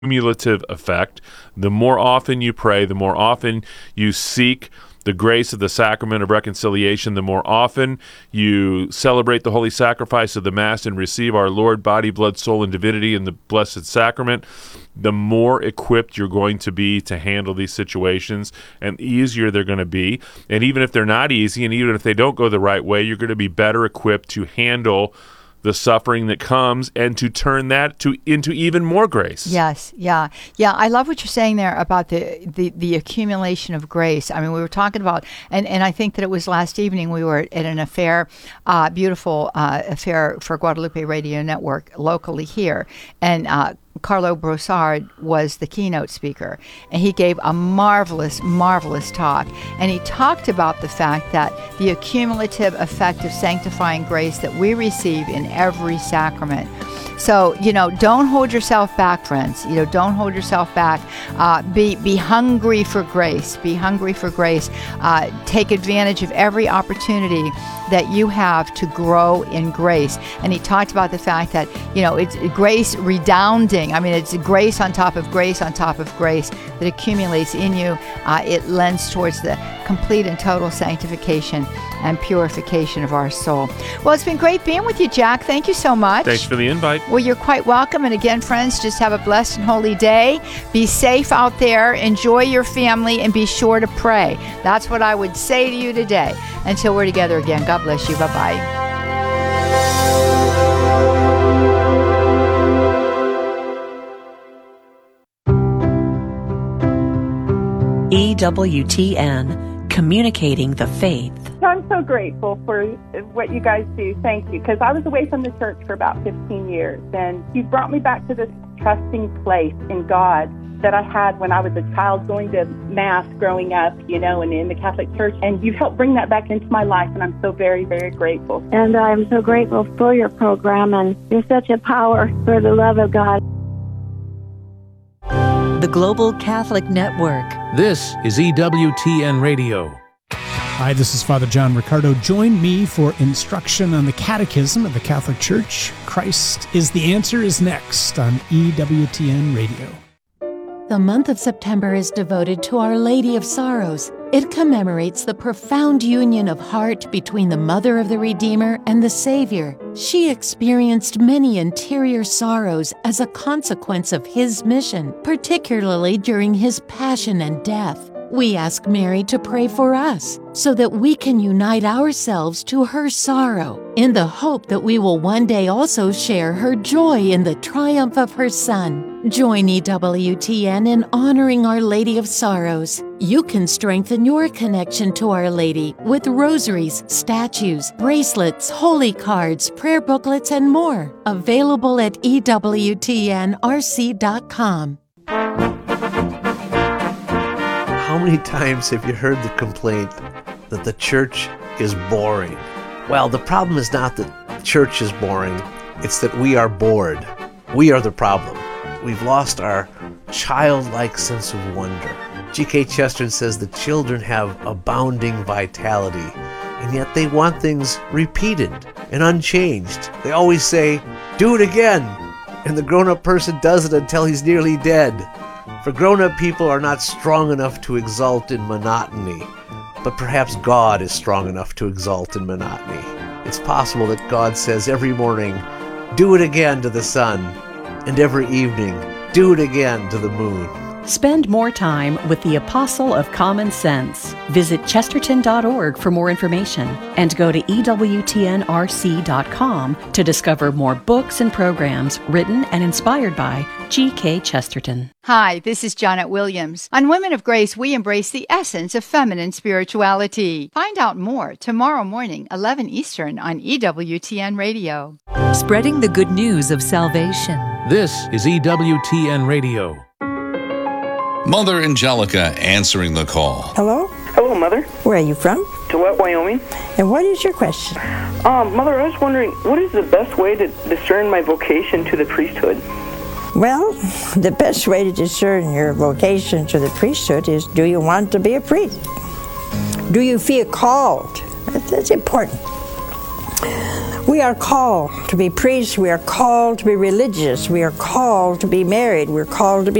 cumulative effect. The more often you pray, the more often you seek the grace of the sacrament of reconciliation, the more often you celebrate the holy sacrifice of the Mass and receive our Lord, body, blood, soul, and divinity in the Blessed Sacrament, the more equipped you're going to be to handle these situations, and easier they're going to be. And even if they're not easy, and even if they don't go the right way, you're going to be better equipped to handle the suffering that comes and to turn that into even more grace. Yes, yeah. I love what you're saying there about the accumulation of grace. I mean, we were talking about, and I think that it was last evening we were at an affair, beautiful affair for Guadalupe Radio Network locally here, and Carlo Broussard was the keynote speaker, and he gave a marvelous, marvelous talk. And he talked about the fact that the accumulative effect of sanctifying grace that we receive in every sacrament. So, don't hold yourself back, friends. Don't hold yourself back. Be hungry for grace. Be hungry for grace. Take advantage of every opportunity that you have to grow in grace. And he talked about the fact that, it's grace redounding. I mean, it's grace on top of grace on top of grace that accumulates in you. It lends towards the complete and total sanctification and purification of our soul. Well, it's been great being with you, Jack. Thank you so much. Thanks for the invite. Well, you're quite welcome. And again, friends, just have a blessed and holy day. Be safe out there. Enjoy your family, and be sure to pray. That's what I would say to you today. Until we're together again, God bless you. Bye-bye. EWTN, communicating the faith. I'm so grateful for what you guys do. Thank you. Because I was away from the church for about 15 years, and you brought me back to this trusting place in God that I had when I was a child going to Mass growing up, and in the Catholic Church. And you've helped bring that back into my life, and I'm so very, very grateful. And I'm so grateful for your program, and you're such a power for the love of God. The Global Catholic Network. This is EWTN Radio. Hi, this is Father John Riccardo. Join me for instruction on the Catechism of the Catholic Church. Christ is the Answer is next on EWTN Radio. The month of September is devoted to Our Lady of Sorrows. It commemorates the profound union of heart between the Mother of the Redeemer and the Savior. She experienced many interior sorrows as a consequence of His mission, particularly during His passion and death. We ask Mary to pray for us so that we can unite ourselves to her sorrow in the hope that we will one day also share her joy in the triumph of her Son. Join EWTN in honoring Our Lady of Sorrows. You can strengthen your connection to Our Lady with rosaries, statues, bracelets, holy cards, prayer booklets, and more. Available at EWTNRC.com. How many times have you heard the complaint that the church is boring? Well, the problem is not that church is boring, it's that we are bored. We are the problem. We've lost our childlike sense of wonder. G.K. Chesterton says the children have abounding vitality, and yet they want things repeated and unchanged. They always say, "Do it again," and the grown-up person does it until he's nearly dead. For grown-up people are not strong enough to exult in monotony, but perhaps God is strong enough to exult in monotony. It's possible that God says every morning, "Do it again" to the sun, and every evening, "Do it again" to the moon. Spend more time with the Apostle of Common Sense. Visit chesterton.org for more information, and go to EWTNRC.com to discover more books and programs written and inspired by G.K. Chesterton. Hi, this is Janet Williams. On Women of Grace, we embrace the essence of feminine spirituality. Find out more tomorrow morning, 11 Eastern on EWTN Radio. Spreading the good news of salvation. This is EWTN Radio. Mother Angelica answering the call. Hello? Hello, Mother. Where are you from? Gillette, Wyoming. And what is your question? Mother, I was wondering, what is the best way to discern my vocation to the priesthood? Well, the best way to discern your vocation to the priesthood is, do you want to be a priest? Do you feel called? That's important. We are called to be priests. We are called to be religious. We are called to be married. We're called to be